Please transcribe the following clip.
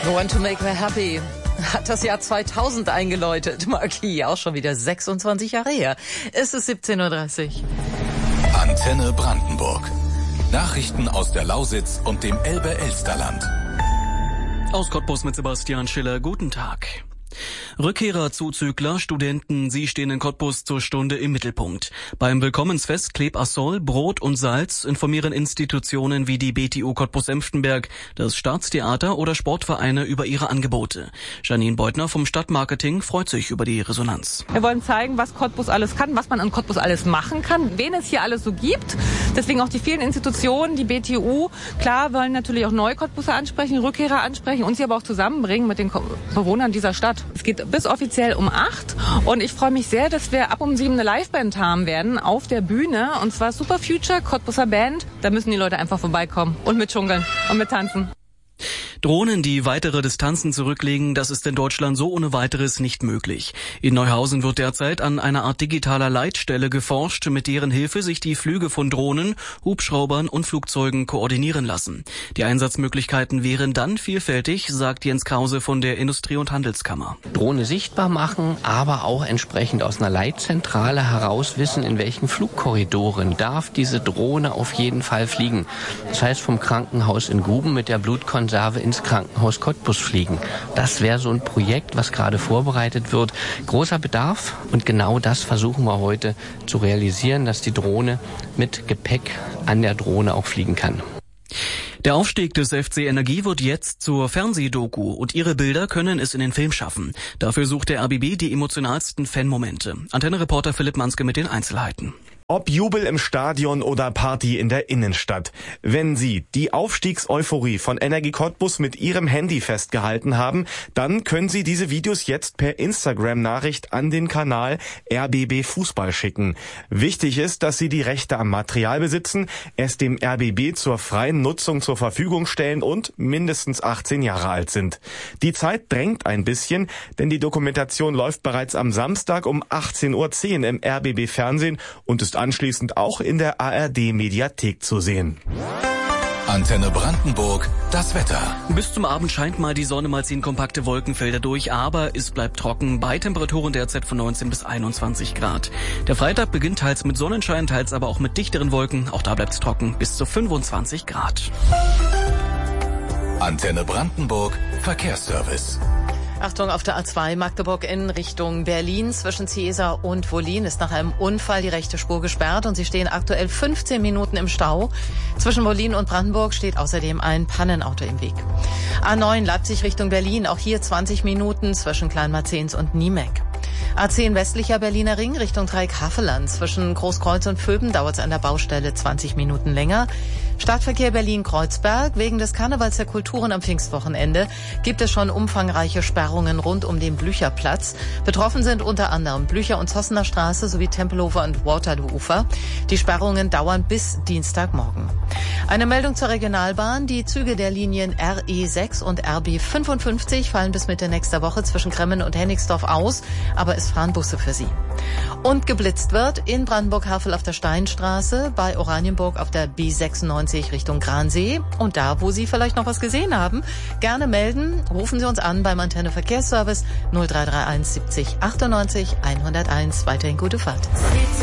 Want to make me happy hat das Jahr 2000 eingeläutet. Marquis, auch schon wieder 26 Jahre her. Es ist 17:30 Uhr. Antenne Brandenburg. Nachrichten aus der Lausitz und dem Elbe-Elsterland. Aus Cottbus mit Sebastian Schiller. Guten Tag. Rückkehrer, Zuzügler, Studenten, sie stehen in Cottbus zur Stunde im Mittelpunkt. Beim Willkommensfest Klebassol, Brot und Salz informieren Institutionen wie die BTU Cottbus-Senftenberg, das Staatstheater oder Sportvereine über ihre Angebote. Janine Beutner vom Stadtmarketing freut sich über die Resonanz. Wir wollen zeigen, was Cottbus alles kann, was man an Cottbus alles machen kann, wen es hier alles so gibt. Deswegen auch die vielen Institutionen, die BTU, klar, wollen natürlich auch neue Cottbuser ansprechen, Rückkehrer ansprechen und sie aber auch zusammenbringen mit den Bewohnern dieser Stadt. Es geht bis offiziell um 8 und ich freue mich sehr, dass wir ab um 7 eine Liveband haben werden auf der Bühne und zwar Super Future, Cottbuser Band. Da müssen die Leute einfach vorbeikommen und mitschunkeln und mittanzen. Drohnen, die weitere Distanzen zurücklegen, das ist in Deutschland so ohne weiteres nicht möglich. In Neuhausen wird derzeit an einer Art digitaler Leitstelle geforscht, mit deren Hilfe sich die Flüge von Drohnen, Hubschraubern und Flugzeugen koordinieren lassen. Die Einsatzmöglichkeiten wären dann vielfältig, sagt Jens Krause von der Industrie- und Handelskammer. Drohne sichtbar machen, aber auch entsprechend aus einer Leitzentrale heraus wissen, in welchen Flugkorridoren darf diese Drohne auf jeden Fall fliegen. Das heißt, vom Krankenhaus in Guben mit der Blutkonserve ins Krankenhaus Cottbus fliegen. Das wäre so ein Projekt, was gerade vorbereitet wird. Großer Bedarf und genau das versuchen wir heute zu realisieren, dass die Drohne mit Gepäck an der Drohne auch fliegen kann. Der Aufstieg des FC Energie wird jetzt zur Fernsehdoku und ihre Bilder können es in den Film schaffen. Dafür sucht der RBB die emotionalsten Fanmomente. Antenne-Reporter Philipp Manske mit den Einzelheiten. Ob Jubel im Stadion oder Party in der Innenstadt. Wenn Sie die Aufstiegseuphorie von Energie Cottbus mit Ihrem Handy festgehalten haben, dann können Sie diese Videos jetzt per Instagram-Nachricht an den Kanal RBB Fußball schicken. Wichtig ist, dass Sie die Rechte am Material besitzen, es dem RBB zur freien Nutzung zur Verfügung stellen und mindestens 18 Jahre alt sind. Die Zeit drängt ein bisschen, denn die Dokumentation läuft bereits am Samstag um 18:10 Uhr im RBB Fernsehen und ist anschließend auch in der ARD-Mediathek zu sehen. Antenne Brandenburg, das Wetter. Bis zum Abend scheint mal die Sonne, mal ziehen kompakte Wolkenfelder durch, aber es bleibt trocken bei Temperaturen derzeit von 19 bis 21 Grad. Der Freitag beginnt teils mit Sonnenschein, teils aber auch mit dichteren Wolken. Auch da bleibt es trocken bis zu 25 Grad. Antenne Brandenburg, Verkehrsservice. Achtung, auf der A2 Magdeburg in Richtung Berlin zwischen Ziesar und Wollin ist nach einem Unfall die rechte Spur gesperrt und Sie stehen aktuell 15 Minuten im Stau. Zwischen Wollin und Brandenburg steht außerdem ein Pannenauto im Weg. A9 Leipzig Richtung Berlin, auch hier 20 Minuten zwischen Kleinmarzens und Niemek. A10 westlicher Berliner Ring Richtung Dreieck-Havelland. Zwischen Großkreuz und Vöben dauert es an der Baustelle 20 Minuten länger. Stadtverkehr Berlin-Kreuzberg. Wegen des Karnevals der Kulturen am Pfingstwochenende gibt es schon umfangreiche Sperrungen rund um den Blücherplatz. Betroffen sind unter anderem Blücher- und Zossener Straße sowie Tempelhofer und Waterloo-Ufer. Die Sperrungen dauern bis Dienstagmorgen. Eine Meldung zur Regionalbahn. Die Züge der Linien RE6 und RB55 fallen bis Mitte nächster Woche zwischen Kremmen und Hennigsdorf aus, aber es fahren Busse für sie. Und geblitzt wird in Brandenburg-Havel auf der Steinstraße, bei Oranienburg auf der B96 Richtung Gransee. Und da, wo Sie vielleicht noch was gesehen haben, gerne melden. Rufen Sie uns an beim Antenne Verkehrsservice 0331 70 98 101. Weiterhin gute Fahrt.